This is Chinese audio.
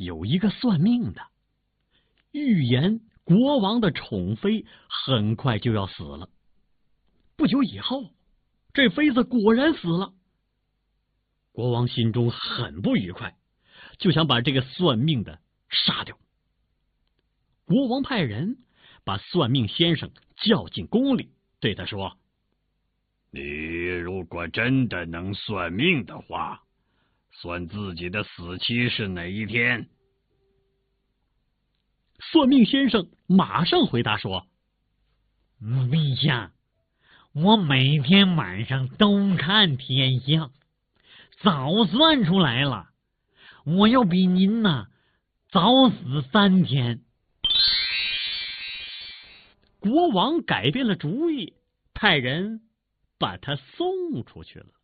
有一个算命的预言国王的宠妃很快就要死了。不久以后，这妃子果然死了。国王心中很不愉快，就想把这个算命的杀掉。国王派人把算命先生叫进宫里，对他说： 你如果真的能算命的话，算自己的死期是哪一天？ 算命先生马上回答说： 陛下，我每天晚上都看天象，早算出来了，我要比您早死3天。 国王改变了主意，派人把他送出去了。